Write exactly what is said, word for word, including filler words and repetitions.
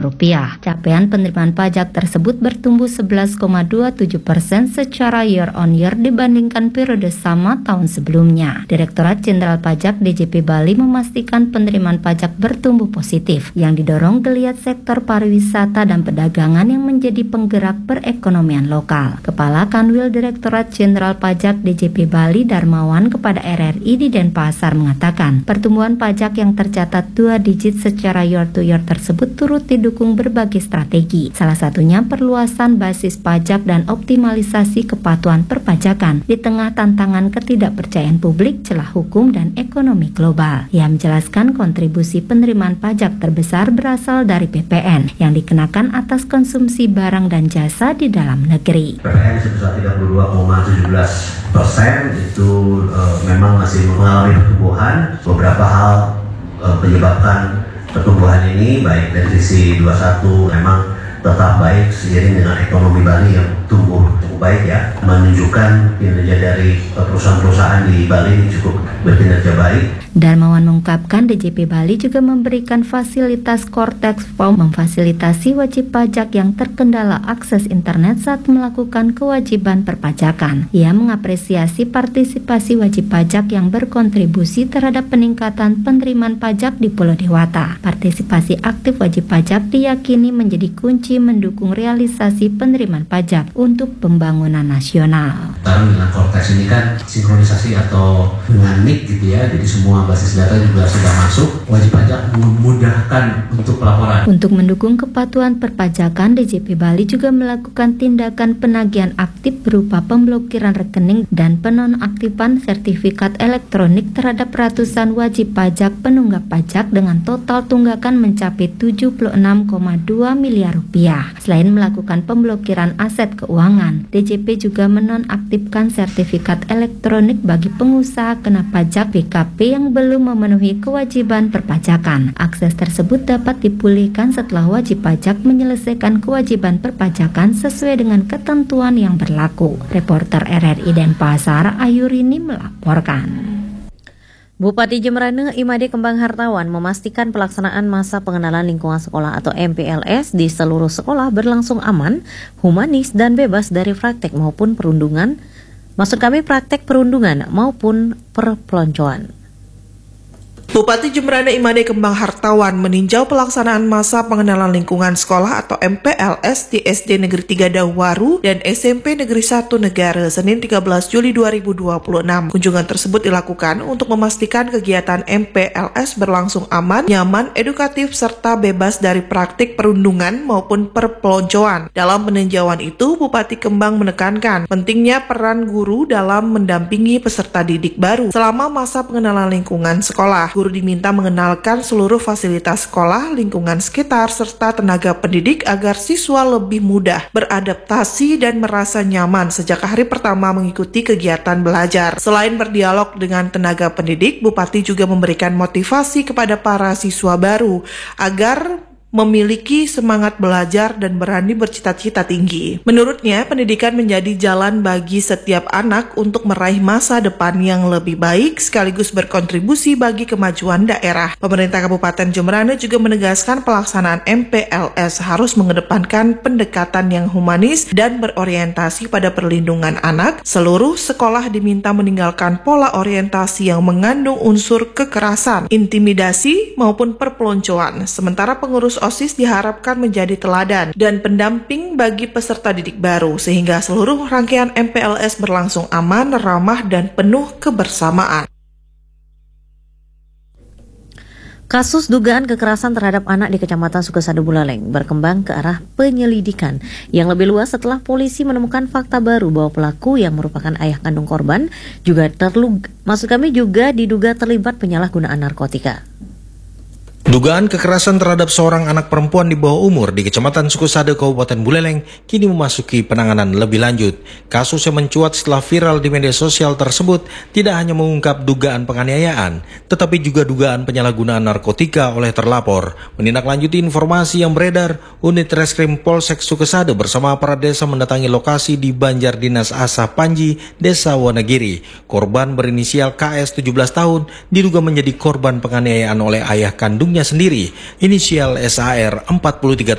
rupiah. Capaian penerimaan pajak tersebut bertumbuh sebelas koma dua tujuh persen secara year on year dibandingkan periode sama tahun sebelumnya. Direktorat Jenderal Pajak D J P Bali memastikan penerimaan pajak bertumbuh positif yang didorong geliat sektor pariwisata dan perdagangan yang menjadi penggerak perekonomian lokal. Kepala Kanwil Direktorat Jenderal Pajak D J P Bali Darmawan kepada R R I di Denpasar mengatakan pertumbuhan pajak yang tercatat dua digit secara year to year tersebut turut didukung berbagai strategi. Salah satunya perluasan basis pajak dan optimalisasi kepatuhan perpajakan di tengah tantangan ketidakpercayaan publik, celah hukum dan ekonomi global. Ia menjelaskan kontribusi penerimaan pajak terbesar berasal dari P P N yang dikenakan atas konsumsi barang dan jasa di dalam negeri. P P N sebesar tiga puluh dua koma tujuh belas persen itu uh, memang masih mengalami pertumbuhan. Beberapa hal uh, menyebabkan pertumbuhan ini, baik dari sisi dua puluh satu memang tetap baik seiring dengan ekonomi Bali yang tumbuh cukup baik ya, menunjukkan kinerja dari perusahaan-perusahaan di Bali cukup berkinerja baik. Darmawan mengungkapkan D J P Bali juga memberikan fasilitas Cortex Form memfasilitasi wajib pajak yang terkendala akses internet saat melakukan kewajiban perpajakan. Ia mengapresiasi partisipasi wajib pajak yang berkontribusi terhadap peningkatan penerimaan pajak di Pulau Dewata. Partisipasi aktif wajib pajak diyakini menjadi kunci mendukung realisasi penerimaan pajak untuk pembangunan nasional. Sekarang dengan Cortex ini kan sinkronisasi atau dengan N I C gitu ya, jadi semua basis data juga sudah masuk, wajib pajak memudahkan untuk pelaporan. Untuk mendukung kepatuhan perpajakan, D J P Bali juga melakukan tindakan penagihan aktif berupa pemblokiran rekening dan penonaktifan sertifikat elektronik terhadap ratusan wajib pajak penunggak pajak dengan total tunggakan mencapai tujuh puluh enam koma dua miliar rupiah. Selain melakukan pemblokiran aset keuangan, D J P juga menonaktifkan sertifikat elektronik bagi pengusaha kena pajak B K P yang belum memenuhi kewajiban perpajakan. Akses tersebut dapat dipulihkan setelah wajib pajak menyelesaikan kewajiban perpajakan sesuai dengan ketentuan yang berlaku. Reporter R R I Denpasar, Ayurini melaporkan. Bupati Jemberana Imade Kembang Hartawan memastikan pelaksanaan masa pengenalan lingkungan sekolah atau M P L S di seluruh sekolah berlangsung aman, humanis, dan bebas dari praktek maupun perundungan, maksud kami praktek perundungan maupun perpeloncoan. Bupati Jemberana Imade Kembang Hartawan meninjau pelaksanaan masa pengenalan lingkungan sekolah atau M P L S di S D Negeri tiga Dauwaru dan S M P Negeri satu Negara Senin tiga belas Juli dua ribu dua puluh enam. Kunjungan tersebut dilakukan untuk memastikan kegiatan M P L S berlangsung aman, nyaman, edukatif, serta bebas dari praktik perundungan maupun perpeloncoan. Dalam peninjauan itu, Bupati Kembang menekankan pentingnya peran guru dalam mendampingi peserta didik baru selama masa pengenalan lingkungan sekolah. Guru diminta mengenalkan seluruh fasilitas sekolah, lingkungan sekitar, serta tenaga pendidik agar siswa lebih mudah beradaptasi dan merasa nyaman sejak hari pertama mengikuti kegiatan belajar. Selain berdialog dengan tenaga pendidik, Bupati juga memberikan motivasi kepada para siswa baru agar memiliki semangat belajar dan berani bercita-cita tinggi. Menurutnya, pendidikan menjadi jalan bagi setiap anak untuk meraih masa depan yang lebih baik sekaligus berkontribusi bagi kemajuan daerah. Pemerintah Kabupaten Jemberana juga menegaskan pelaksanaan M P L S harus mengedepankan pendekatan yang humanis dan berorientasi pada perlindungan anak. Seluruh sekolah diminta meninggalkan pola orientasi yang mengandung unsur kekerasan, intimidasi maupun perpeloncoan. Sementara pengurus OSIS diharapkan menjadi teladan dan pendamping bagi peserta didik baru sehingga seluruh rangkaian M P L S berlangsung aman, ramah, dan penuh kebersamaan. Kasus dugaan kekerasan terhadap anak di Kecamatan Sukasado Buleleng berkembang ke arah penyelidikan yang lebih luas setelah polisi menemukan fakta baru bahwa pelaku yang merupakan ayah kandung korban juga terlug, maksud kami juga diduga terlibat penyalahgunaan narkotika. Dugaan kekerasan terhadap seorang anak perempuan di bawah umur di Kecamatan Sukasado, Kabupaten Buleleng kini memasuki penanganan lebih lanjut. Kasus yang mencuat setelah viral di media sosial tersebut tidak hanya mengungkap dugaan penganiayaan, tetapi juga dugaan penyalahgunaan narkotika oleh terlapor. Menindaklanjuti informasi yang beredar, unit Reskrim Polsek Sukasado bersama aparat desa mendatangi lokasi di Banjar Dinas Asa Panji, Desa Wonogiri. Korban berinisial K S tujuh belas tahun diduga menjadi korban penganiayaan oleh ayah kandungnya sendiri, inisial S A R empat puluh tiga